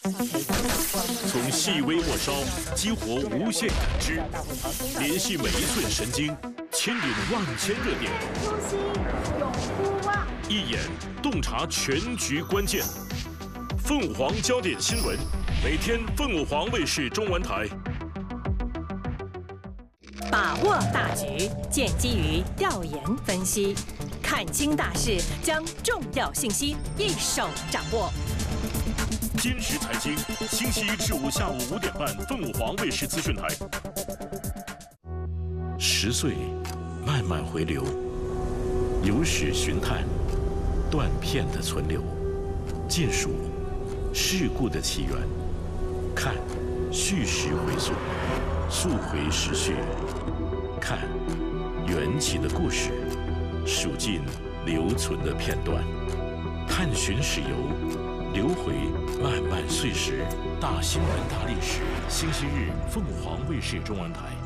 从细微末梢激活无限感知，联系每一寸神经，牵引万千热点。 初心永不忘， 一眼洞察全局关键。凤凰焦点新闻，每天凤凰卫视中文台。 把握大局，建基于调研分析，看清大势，将重要信息一手掌握。 今日财经，星期一至五下午5点半，凤凰卫视资讯台。10岁，慢慢回流，有史寻探，断片的存留，尽数事故的起源，看叙事回溯，溯回时序，看缘起的故事，数尽留存的片段，探寻史游。流回漫漫岁时，大新闻大历史。星期日，凤凰卫视中文台。